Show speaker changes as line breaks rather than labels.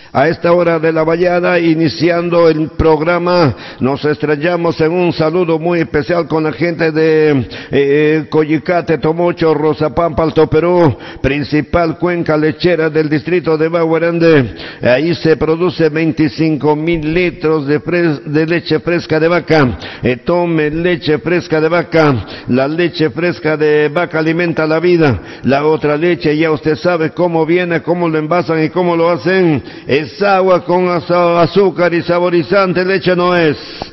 A esta hora de la mañana, iniciando el programa, nos estrellamos en un saludo muy especial con la gente de Coyicate, Tomocho, Rozapampa, Alto Perú, principal cuenca lechera del distrito de Baguarande. Ahí se produce 25,000 litros de leche fresca de vaca. Tome leche fresca de vaca. La leche fresca de vaca alimenta la vida. La otra leche, ya usted sabe cómo viene, cómo lo envasan y cómo lo hacen. Es agua con azúcar y saborizante, leche no es.